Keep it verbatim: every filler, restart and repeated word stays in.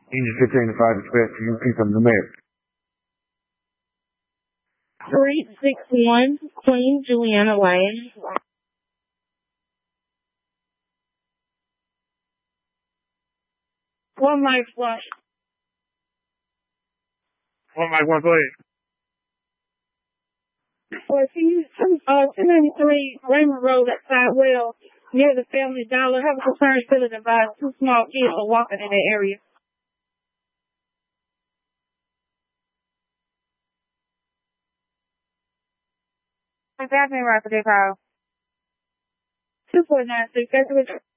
Engine fifteen to five expect you from the mayor. three six one Queen Juliana Lane. One Mike Flush. One Mike one, go ahead. fourteen, uh, two ninety-three Raymond Road at Sidewell, near the Family Dollar. Have a concern filling device. Two small kids are walking in that area. What's happening right for this call? two four nine six.